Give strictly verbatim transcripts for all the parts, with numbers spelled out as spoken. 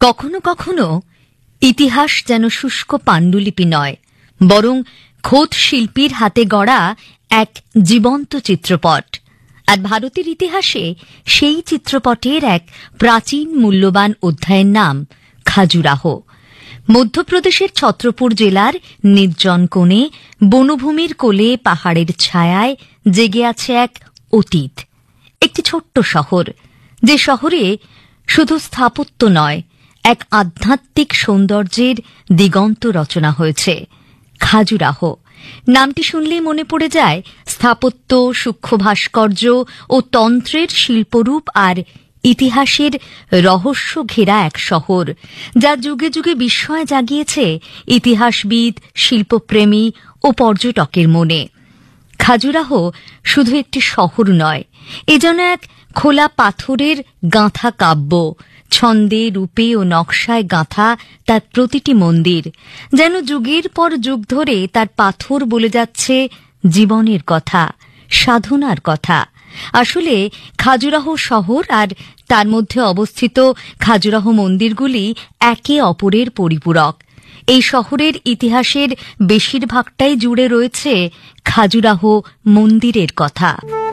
কখনো কখনো ইতিহাস যেন শুষ্ক পাণ্ডুলিপি নয়, বরং খোদ শিল্পীর হাতে গড়া এক জীবন্ত চিত্রপট। আর ভারতের ইতিহাসে সেই চিত্রপটের এক প্রাচীন মূল্যবান অধ্যায়ের নাম খাজুরাহ। মধ্যপ্রদেশের ছত্রপুর জেলার নির্জন কোণে বনভূমির কোলে পাহাড়ের ছায়ায় জেগে আছে এক অতীত, একটি ছোট্ট শহর, যে শহরে শুধু স্থাপত্য নয়, এক আধ্যাত্মিক সৌন্দর্যের দিগন্ত রচনা হয়েছে। খাজুরাহ নামটি শুনলেই মনে পড়ে যায় স্থাপত্য, সূক্ষ্ম ভাস্কর্য ও তন্ত্রের শিল্পরূপ আর ইতিহাসের রহস্য ঘেরা এক শহর, যা যুগে যুগে বিস্ময় জাগিয়েছে ইতিহাসবিদ, শিল্পপ্রেমী ও পর্যটকের মনে। খাজুরাহ শুধু একটি শহর নয়, এ যেন এক খোলা পাথরের গাঁথা কাব্য, ছন্দে, রূপে ও নকশায় গাঁথা তার প্রতিটি মন্দির, যেন যুগের পর যুগ ধরে তার পাথর বলে যাচ্ছে জীবনের কথা, সাধনার কথা। আসলে খাজুরাহ শহর আর তার মধ্যে অবস্থিত খাজুরাহ মন্দিরগুলি একে অপরের পরিপূরক। এই শহরের ইতিহাসের বেশিরভাগটাই জুড়ে রয়েছে খাজুরাহ মন্দিরের কথা।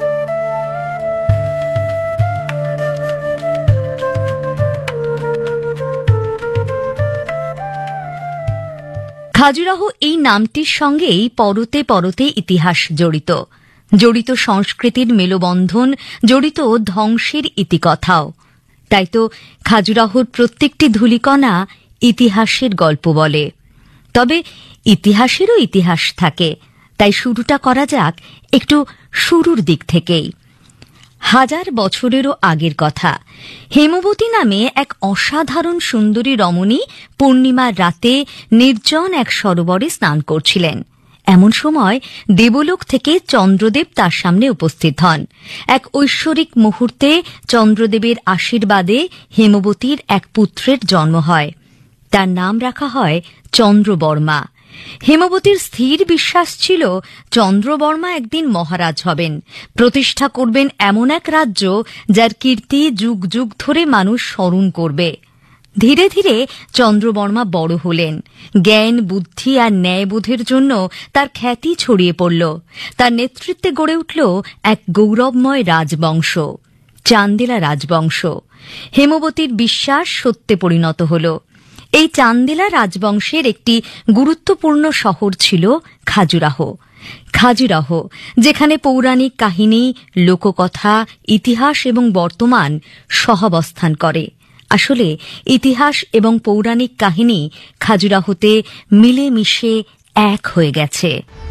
খাজুরাহ এই নামটির সঙ্গেই পরতে পরতে ইতিহাস জড়িত, জড়িত সংস্কৃতির মেলবন্ধন, জড়িত ধ্বংসের ইতিকথাও। তাই তো খাজুরাহর প্রত্যেকটি ধূলিকণা ইতিহাসের গল্প বলে। তবে ইতিহাসেরও ইতিহাস থাকে, তাই শুরুটা করা যাক একটু শুরুর দিক থেকেই। হাজার বছরেরও আগের কথা, হেমবতী নামে এক অসাধারণ সুন্দরী রমণী পূর্ণিমার রাতে নির্জন এক সরোবরে স্নান করছিলেন। এমন সময় দেবলোক থেকে চন্দ্রদেব তার সামনে উপস্থিত হন। এক ঐশ্বরিক মুহূর্তে চন্দ্রদেবের আশীর্বাদে হেমবতীর এক পুত্রের জন্ম হয়। তার নাম রাখা হয় চন্দ্রবর্মা। হেমবতীর স্থির বিশ্বাস ছিল চন্দ্রবর্মা একদিন মহারাজ হবেন, প্রতিষ্ঠা করবেন এমন এক রাজ্য যার কীর্তি যুগ যুগ ধরে মানুষ স্মরণ করবে। ধীরে ধীরে চন্দ্রবর্মা বড় হলেন। জ্ঞান, বুদ্ধি আর ন্যায়বোধের জন্য তার খ্যাতি ছড়িয়ে পড়ল। তার নেতৃত্বে গড়ে উঠল এক গৌরবময় রাজবংশ, চান্দেলা রাজবংশ। হেমবতীর বিশ্বাস সত্যে পরিণত হল। এই চান্দেলা রাজবংশের একটি গুরুত্বপূর্ণ শহর ছিল খাজুরাহ। খাজুরাহ, যেখানে পৌরাণিক কাহিনী, লোককথা, ইতিহাস এবং বর্তমান সহাবস্থান করে। আসলে ইতিহাস এবং পৌরাণিক কাহিনী খাজুরাহতে মিলেমিশে এক হয়ে গেছে।